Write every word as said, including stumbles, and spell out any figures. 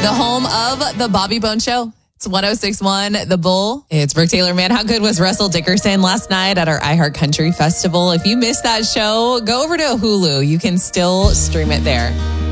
The home of the Bobby Bone Show. It's one oh six point one The Bull. It's Brooke Taylor. Man, how good was Russell Dickerson last night at our iHeart Country Festival? If you missed that show, go over to Hulu. You can still stream it there.